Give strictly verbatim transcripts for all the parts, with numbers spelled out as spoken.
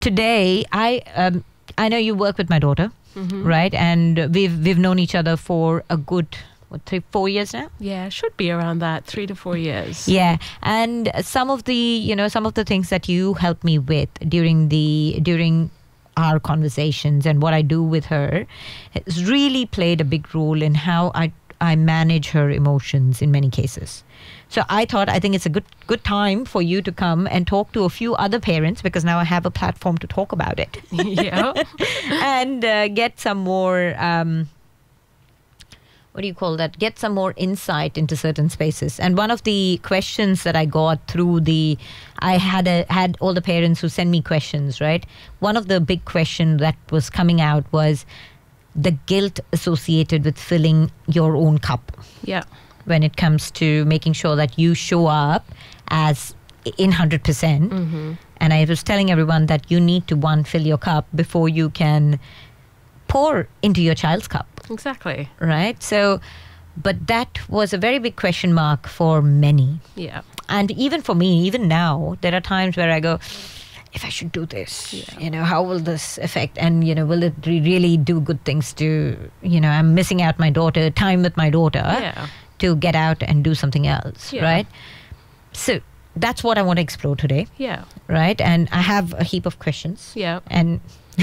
today, I um, I know you work with my daughter, Mm-hmm. right? And we've we've known each other for a good what, three, four years now. Yeah, should be around that, three to four years. Yeah, and some of the you know some of the things that you help me with during the during our conversations and what I do with her has really played a big role in how I I manage her emotions in many cases. So I thought I think it's a good good time for you to come and talk to a few other parents, because now I have a platform to talk about it. Yeah. And uh, get some more um, what do you call that? Get some more insight into certain spaces. And one of the questions that I got through the, I had a, had all the parents who send me questions, right? One of the big questions that was coming out was the guilt associated with filling your own cup Yeah. when it comes to making sure that you show up as in one hundred percent. Mm-hmm. And I was telling everyone that you need to, one, fill your cup before you can pour into your child's cup. Exactly. Right? So, but that was a very big question mark for many. Yeah. And even for me, even now, there are times where I go, if I should do this, Yeah. you know, how will this affect? And, you know, will it re- really do good things to, you know, I'm missing out my daughter, time with my daughter Yeah. to get out and do something else, Yeah. right? So that's what I want to explore today, Yeah. right? And I have a heap of questions. Yeah. And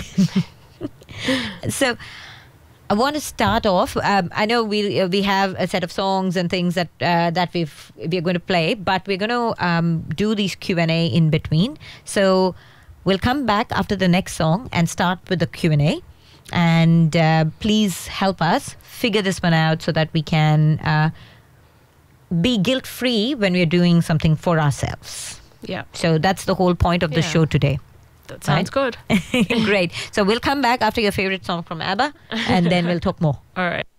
so I want to start off. Um, I know we uh, we have a set of songs and things that uh, that we've we're going to play, but we're going to um, do these Q and A in between. So we'll come back after the next song and start with the Q and A. And uh, please help us figure this one out so that we can uh, be guilt-free when we're doing something for ourselves. Yeah. So that's the whole point of the Yeah. show today. That sounds good. Great. So we'll come back after your favorite song from ABBA, and then we'll talk more. All right.